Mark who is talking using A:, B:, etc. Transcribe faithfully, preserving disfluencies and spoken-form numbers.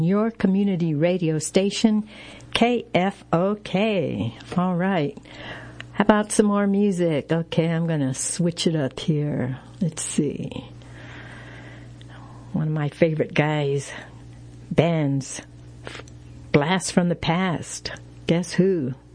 A: Your community radio station, K F O K. All right. How about some more music? Okay, I'm going to switch it up here. Let's see. One of my favorite guys, bands, Blast from the Past. Guess who?